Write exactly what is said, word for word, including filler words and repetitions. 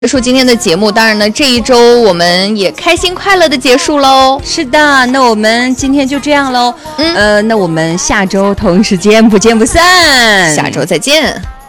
结束今天的节目，当然呢，这一周我们也开心快乐的结束喽。 是的，那我们今天就这样喽。嗯，呃，那我们下周同一时间不见不散。 下周再见。